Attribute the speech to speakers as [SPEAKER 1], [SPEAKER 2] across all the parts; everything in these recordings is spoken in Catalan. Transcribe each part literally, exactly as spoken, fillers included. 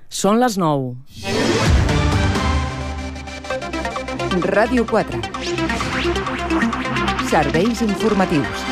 [SPEAKER 1] Són les nou.
[SPEAKER 2] Ràdio quatre. Serveis informatius.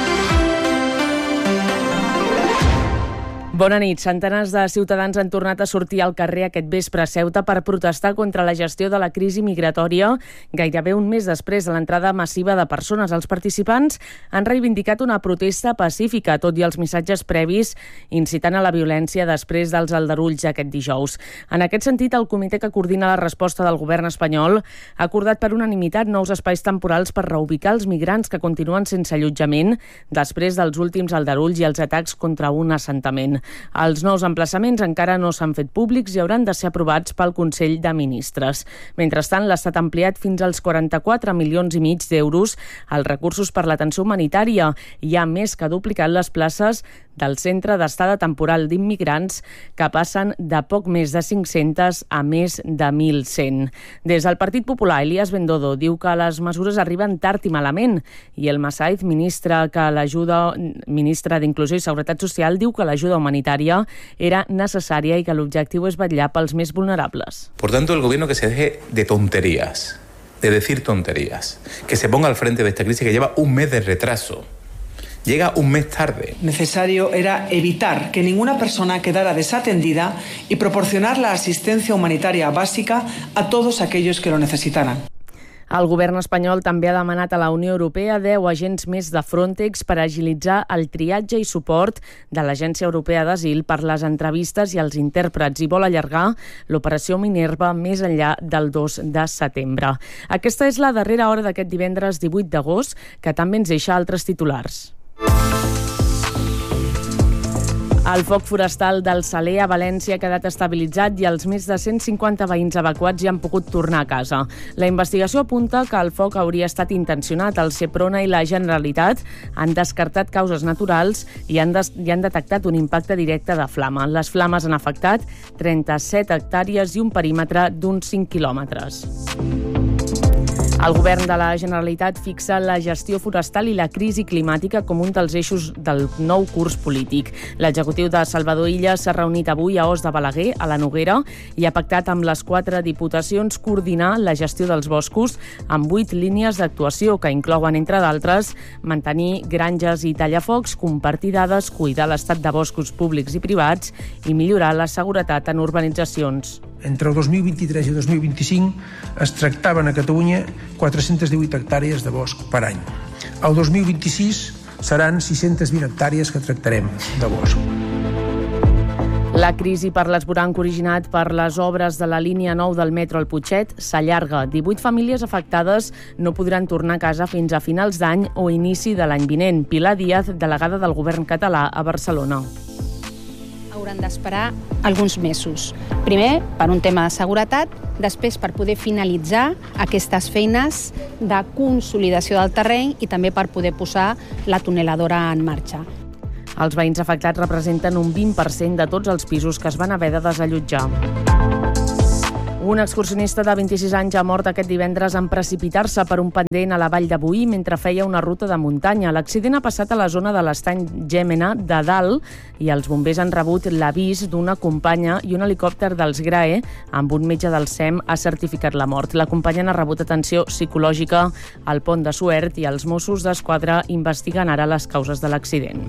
[SPEAKER 1] Bona nit. Centenars de ciutadans han tornat a sortir al carrer aquest vespre a Ceuta per protestar contra la gestió de la crisi migratòria gairebé un mes després de l'entrada massiva de persones. Els participants han reivindicat una protesta pacífica, tot i els missatges previs incitant a la violència després dels aldarulls aquest dijous. En aquest sentit, el comitè que coordina la resposta del govern espanyol ha acordat per unanimitat nous espais temporals per reubicar els migrants que continuen sense allotjament després dels últims aldarulls i els atacs contra un assentament. Els nous emplaçaments encara no s'han fet públics i hauran de ser aprovats pel Consell de Ministres. Mentrestant, l'Estat ha ampliat fins als quaranta-quatre milions i mig d'euros els recursos per l'atenció humanitària i ha més que duplicat les places del Centre d'Estada Temporal d'Immigrants, que passen de poc més de cinc-centes a més de mil cent. Des del Partit Popular, Elías Bendodo diu que les mesures arriben tard i malament, i el Massaid, ministre que l'ajuda ministre d'Inclusió i Seguretat Social, diu que l'ajuda humanitària era necessària i que l'objectiu és vetllar pels més vulnerables.
[SPEAKER 3] Por tanto, el gobierno que se deje de tonterías, de decir tonterías, que se ponga al frente de esta crisis que lleva un mes de retraso. Llega un mes tarde.
[SPEAKER 4] Necesario era evitar que ninguna persona quedara desatendida y proporcionar la asistencia humanitaria básica a todos aquellos que lo necesitaran.
[SPEAKER 1] El govern espanyol també ha demanat a la Unió Europea deu agents més de Frontex per agilitzar el triatge i suport de l'Agència Europea d'Asil per les entrevistes i els intèrprets i vol allargar l'operació Minerva més enllà del dos de setembre. Aquesta és la darrera hora d'aquest divendres divuit d'agost, que també ens deixa altres titulars. El foc forestal del Saler a València ha quedat estabilitzat i els més de cent cinquanta veïns evacuats ja han pogut tornar a casa. La investigació apunta que el foc hauria estat intencionat. El Seprona i la Generalitat han descartat causes naturals i han, des- i han detectat un impacte directe de flama. Les flames han afectat trenta-set hectàrees i un perímetre d'uns cinc quilòmetres. El govern de la Generalitat fixa la gestió forestal i la crisi climàtica com un dels eixos del nou curs polític. L'executiu de Salvador Illa s'ha reunit avui a Os de Balaguer, a la Noguera, i ha pactat amb les quatre diputacions coordinar la gestió dels boscos amb vuit línies d'actuació que inclouen, entre d'altres, mantenir granges i tallafocs, compartir dades, cuidar l'estat de boscos públics i privats i millorar la seguretat en urbanitzacions.
[SPEAKER 5] Entre el dos mil vint-i-tres i el dos mil vint-i-cinc es tractaven a Catalunya quatre-cents divuit hectàrees de bosc per any. El dos mil vint-i-sis seran sis-centes vint hectàrees que tractarem de bosc.
[SPEAKER 1] La crisi per l'esvoranc originat per les obres de la línia nou del metro al Putxet s'allarga. divuit famílies afectades no podran tornar a casa fins a finals d'any o inici de l'any vinent. Pilar Díaz, delegada del govern català a Barcelona.
[SPEAKER 6] Hauran d'esperar alguns mesos. Primer, per un tema de seguretat, després per poder finalitzar aquestes feines de consolidació del terreny i també per poder posar la tuneladora en marxa.
[SPEAKER 1] Els veïns afectats representen un vint per cent de tots els pisos que es van haver de desallotjar. Un excursionista de vint-i-sis anys ha mort aquest divendres en precipitar-se per un pendent a la vall de Boí mentre feia una ruta de muntanya. L'accident ha passat a la zona de l'estany Gémena de Dalt i els bombers han rebut l'avís d'una companya i un helicòpter dels GRAE amb un metge del S E M ha certificat la mort. La companya ha rebut atenció psicològica al Pont de Suert i els Mossos d'Esquadra investiguen ara les causes de l'accident.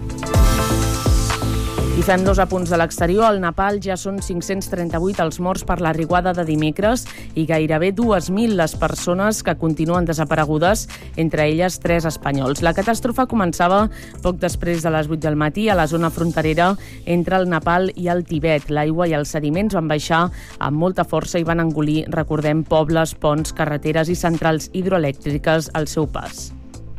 [SPEAKER 1] I fem dos apunts de l'exterior. Al Nepal ja són cinc-cents trenta-vuit els morts per la riuada de dimecres i gairebé dues mil les persones que continuen desaparegudes, entre elles tres espanyols. La catàstrofe començava poc després de les vuit del matí a la zona fronterera entre el Nepal i el Tibet. L'aigua i els sediments van baixar amb molta força i van engolir, recordem, pobles, ponts, carreteres i centrals hidroelèctriques al seu pas.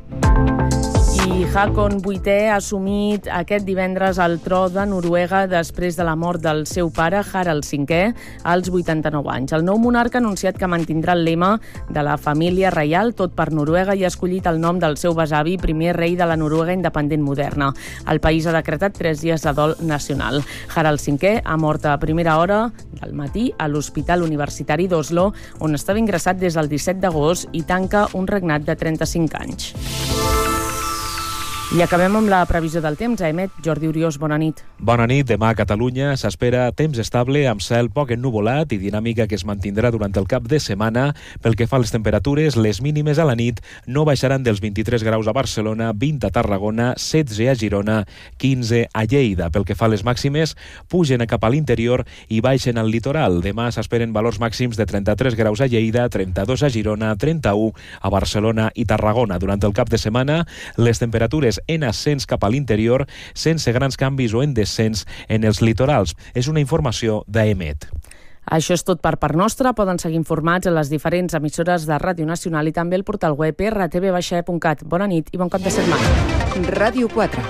[SPEAKER 1] I Håkon vuitè ha assumit aquest divendres el tro de Noruega després de la mort del seu pare, Harald cinquè, als vuitanta-nou anys. El nou monarca ha anunciat que mantindrà el lema de la família reial, tot per Noruega, i ha escollit el nom del seu besavi, primer rei de la Noruega independent moderna. El país ha decretat tres dies de dol nacional. Harald cinquè ha mort a primera hora del matí a l'Hospital Universitari d'Oslo, on estava ingressat des del disset d'agost i tanca un regnat de trenta-cinc anys. I acabem amb la previsió del temps. A Emet, Jordi Oriós, bona nit.
[SPEAKER 7] Bona nit. Demà a Catalunya s'espera temps estable amb cel poc ennuvolat i dinàmica que es mantindrà durant el cap de setmana. Pel que fa a les temperatures, les mínimes a la nit no baixaran dels vint-i-tres graus a Barcelona, vint a Tarragona, setze a Girona, quinze a Lleida. Pel que fa a les màximes, pugen cap a l'interior i baixen al litoral. Demà s'esperen valors màxims de trenta-tres graus a Lleida, trenta-dos a Girona, trenta-u a Barcelona i Tarragona. Durant el cap de setmana, les temperatures en ascens cap a l'interior, sense grans canvis o en descens en els litorals. És una informació d'Emet.
[SPEAKER 1] Això és tot per part nostra. Poden seguir informats a les diferents emissores de Ràdio Nacional i també el portal web erre te ve baixa e punt cat. Bona nit i bon cap de setmana.
[SPEAKER 2] Ràdio quatre.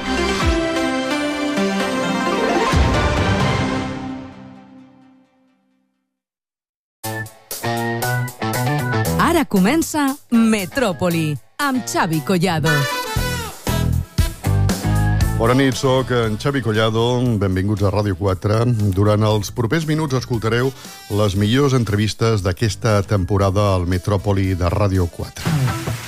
[SPEAKER 8] Ara comença Metròpoli, amb Xavi Collado.
[SPEAKER 9] Bona nit, soc en Xavi Collado. Benvinguts a Ràdio quatre. Durant els propers minuts escoltareu les millors entrevistes d'aquesta temporada al Metròpoli de Ràdio quatre.